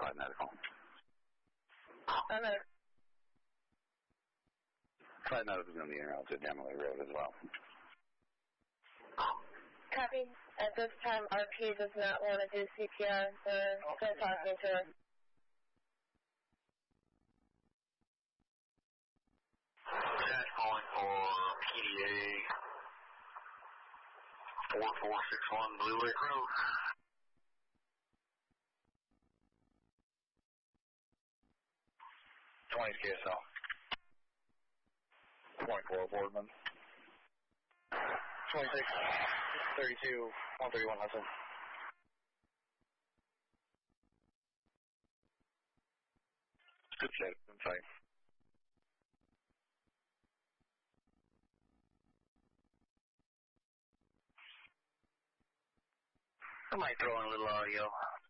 5 medical. 5 medical. 5 medical is going to be en route to Damley Road as well. Copy. At this time, RP does not want to do CPR. They're still talking to her. Dash calling for PDA 4461 Blue Lake Road. KSL. 24 Boardman. 2632 131 Hudson. Good set. Inside. I might throw in a little audio.